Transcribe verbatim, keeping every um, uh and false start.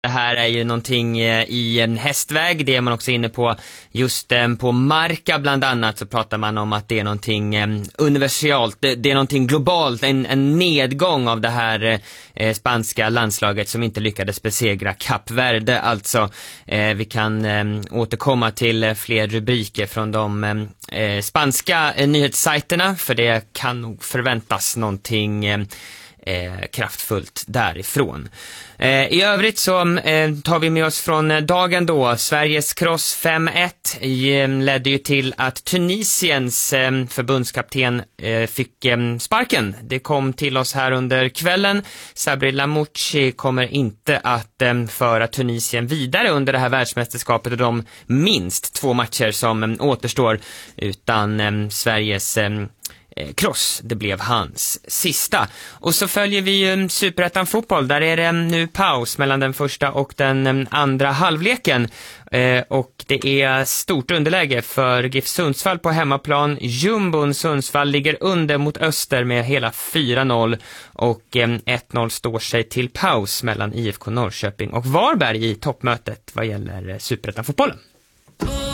Det här är ju någonting i en hästväg, det är man också inne på. Just på Marca bland annat så pratar man om att det är någonting universalt, det, det är någonting globalt, en, en nedgång av det här eh, spanska landslaget som inte lyckades besegra Kap Verde. Alltså eh, vi kan eh, återkomma till fler rubriker från de eh, spanska eh, nyhetssajterna, för det kan nog förväntas någonting eh, Eh, kraftfullt därifrån. Eh, I övrigt så eh, tar vi med oss från dagen då. Sveriges cross fem ett eh, ledde ju till att Tunisiens eh, förbundskapten eh, fick eh, sparken. Det kom till oss här under kvällen. Sabri Lamouchi kommer inte att eh, föra Tunisien vidare under det här världsmästerskapet och de minst två matcher som eh, återstår, utan eh, Sveriges eh, cross, det blev hans sista. Och så följer vi ju Superettan fotboll. Där är det nu paus mellan den första och den andra halvleken. Eh, och det är stort underläge för GIF Sundsvall på hemmaplan. Jumbon Sundsvall ligger under mot Öster med hela fyra noll. Och eh, ett noll står sig till paus mellan I F K Norrköping och Varberg i toppmötet vad gäller Superettan fotbollen.